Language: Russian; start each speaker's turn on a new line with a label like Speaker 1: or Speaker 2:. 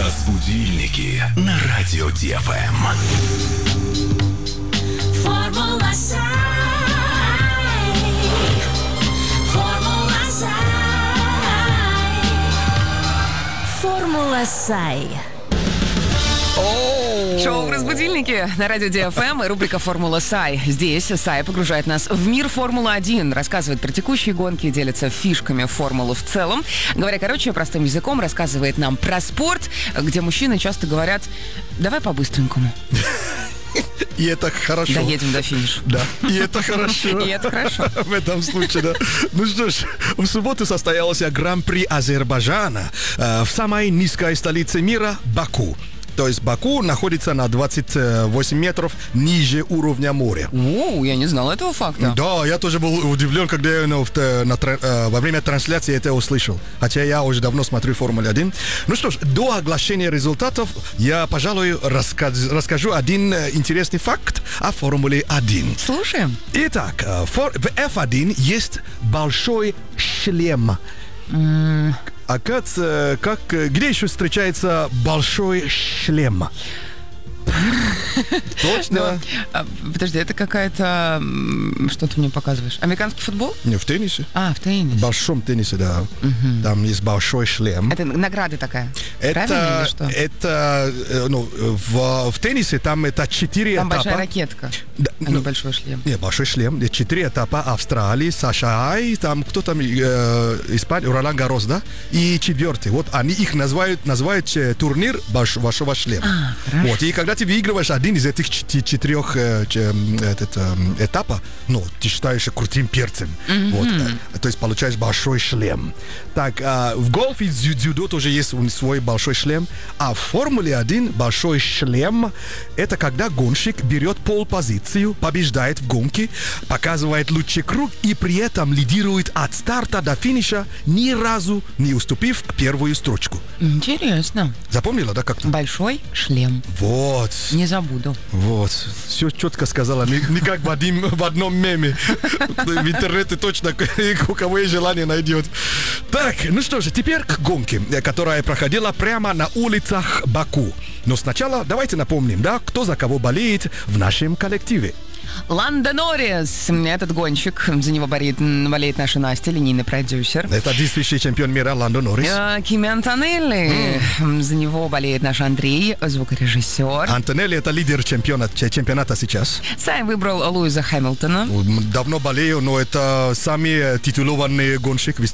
Speaker 1: Разбудильники на радио ДФМ.
Speaker 2: Формула Сай. Формула Сай. Формула Сай.
Speaker 3: Шоу «Разбудильники» на радио ДФМ и рубрика «Формула Сай». Здесь Сай погружает нас в мир Формулы-1, рассказывает про текущие гонки, делится фишками формулы в целом. Говоря короче, простым языком, рассказывает нам про спорт, где мужчины часто говорят: давай по-быстренькому.
Speaker 4: И это хорошо.
Speaker 3: Доедем до финиша.
Speaker 4: Да, и это хорошо.
Speaker 3: И это хорошо.
Speaker 4: В этом случае, да. Ну что ж, в субботу состоялся Гран-при Азербайджана в самой низкой столице мира Баку. То есть Баку находится на 28 метров ниже уровня моря.
Speaker 3: О, я не знал этого факта.
Speaker 4: Да, я тоже был удивлен, когда я во время трансляции это услышал. Хотя я уже давно смотрю Формулу-1. Ну что ж, до оглашения результатов я, пожалуй, расскажу один интересный факт о Формуле-1.
Speaker 3: Слушаем.
Speaker 4: Итак, в F1 есть большой шлем. Оказывается, где еще встречается большой шлем? Точно.
Speaker 3: Подожди, это какая-то... Что ты мне показываешь? Американский футбол?
Speaker 4: Не, в теннисе.
Speaker 3: А, в теннисе.
Speaker 4: В большом теннисе, да. Там есть большой шлем.
Speaker 3: Это награда такая. Правильно или что?
Speaker 4: Это, в теннисе там это 4 этапа.
Speaker 3: Там большая ракетка, а не большой шлем.
Speaker 4: Не, большой шлем. 4 этапа: Австралии, США, и там кто там, Испания, Ролан Гаррос, да? И 4. Вот они их называют турнир большого шлема. Вот, и когда ты выигрываешь один из этих 4 этапа, ты считаешься крутым перцем. Вот, то есть получаешь большой шлем. Так, в гольфе и дзюдо тоже есть свой большой шлем. А в Формуле-1 большой шлем — это когда гонщик берет полпозицию, побеждает в гонке, показывает лучший круг и при этом лидирует от старта до финиша, ни разу не уступив первую строчку.
Speaker 3: Интересно.
Speaker 4: Запомнила, да, как-то?
Speaker 3: Большой шлем.
Speaker 4: Вот.
Speaker 3: Не забуду.
Speaker 4: Вот. Все четко сказала. Не как в одном меме. В интернете точно у кого есть желание найдет. Так, ну что же, теперь к гонке, которая проходила прямо на улицах Баку. Но сначала давайте напомним, да, кто за кого болеет в нашем коллективе.
Speaker 3: Ландо Норрис, этот гонщик, за него болеет наша Настя, линейный продюсер.
Speaker 4: Это действующий чемпион мира Ландо Норрис.
Speaker 3: Кими Антонелли, за него болеет наш Андрей, звукорежиссер.
Speaker 4: Антонелли — это лидер чемпионата сейчас.
Speaker 3: Сай выбрал Луиза Хэмилтона.
Speaker 4: Давно болею, но это самый титулованный гонщик в